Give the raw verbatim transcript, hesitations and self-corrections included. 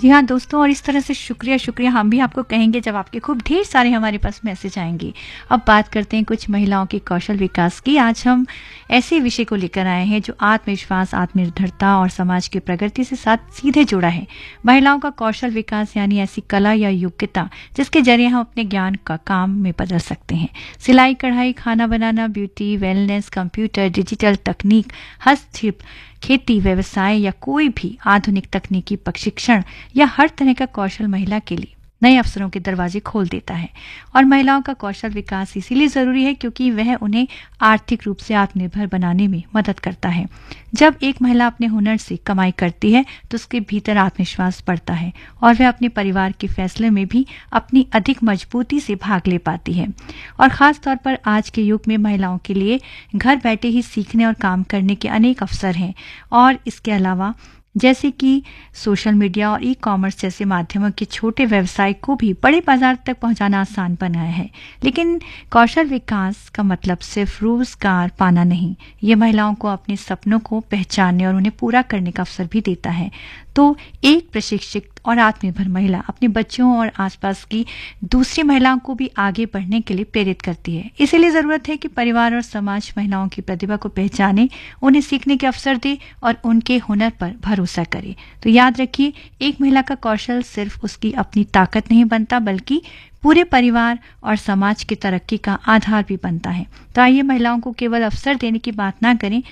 जी हाँ दोस्तों, और इस तरह से शुक्रिया शुक्रिया हम भी आपको कहेंगे जब आपके खूब ढेर सारे हमारे पास मैसेज आएंगे। अब बात करते हैं कुछ महिलाओं के कौशल विकास की। आज हम ऐसे विषय को लेकर आए हैं जो आत्मविश्वास, आत्मनिर्भरता और समाज की प्रगति से साथ सीधे जुड़ा है। महिलाओं का कौशल विकास यानी ऐसी कला या योग्यता जिसके जरिए हम अपने ज्ञान का काम में बदल सकते हैं। सिलाई, कढ़ाई, खाना बनाना, ब्यूटी, वेलनेस, कंप्यूटर, डिजिटल तकनीक, हस्तशिल्प, खेती, व्यवसाय या कोई भी आधुनिक तकनीकी प्रशिक्षण या हर तरह का कौशल महिला के लिए नए अवसरों के दरवाजे खोल देता है। और महिलाओं का कौशल विकास इसीलिए जरूरी है क्योंकि वह उन्हें आर्थिक रूप से आत्मनिर्भर बनाने में मदद करता है। जब एक महिला अपने हुनर से कमाई करती है तो उसके भीतर आत्मविश्वास बढ़ता है और वह अपने परिवार के फैसले में भी अपनी अधिक मजबूती से भाग ले पाती है। और खास तौर पर आज के युग में महिलाओं के लिए घर बैठे ही सीखने और काम करने के अनेक अवसर हैं। और इसके अलावा जैसे कि सोशल मीडिया और ई कॉमर्स जैसे माध्यमों के छोटे व्यवसाय को भी बड़े बाजार तक पहुंचाना आसान बनाया है। लेकिन कौशल विकास का मतलब सिर्फ रोजगार पाना नहीं, ये महिलाओं को अपने सपनों को पहचानने और उन्हें पूरा करने का अवसर भी देता है। तो एक प्रशिक्षित और आत्मनिर्भर महिला अपने बच्चों और आसपास की दूसरी महिलाओं को भी आगे बढ़ने के लिए प्रेरित करती है। इसीलिए जरूरत है कि परिवार और समाज महिलाओं की प्रतिभा को पहचाने, उन्हें सीखने के अवसर दे और उनके हुनर पर भरोसा करे। तो याद रखिए, एक महिला का कौशल सिर्फ उसकी अपनी ताकत नहीं बनता बल्कि पूरे परिवार और समाज की तरक्की का आधार भी बनता है। तो आइए महिलाओं को केवल अवसर देने की बात ना करें